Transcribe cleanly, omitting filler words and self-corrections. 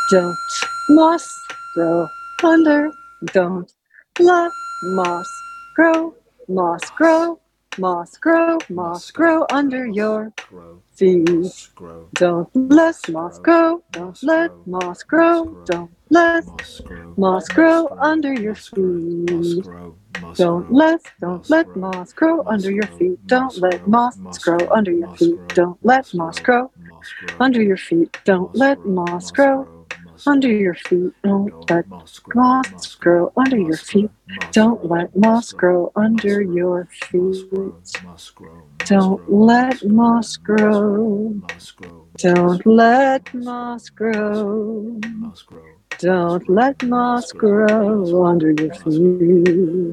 Don't moss grow under. Don't let moss grow. Moss grow. Moss grow. Moss grow under your feet. Don't let moss grow. Don't let moss grow. Don't let moss grow under your feet. Don't let moss grow under your feet. Don't let moss grow under your feet. Don't let moss grow under your feet. Don't let moss grow under your feet. Don't let moss grow under your feet. Don't let moss grow under your feet. Don't let moss grow. Don't let moss grow. Don't let moss grow under your feet.